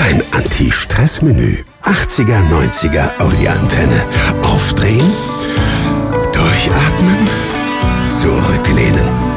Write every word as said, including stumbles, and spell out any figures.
Ein Anti-Stress-Menü. achtziger, neunziger Audi-Antenne. Aufdrehen, durchatmen, zurücklehnen.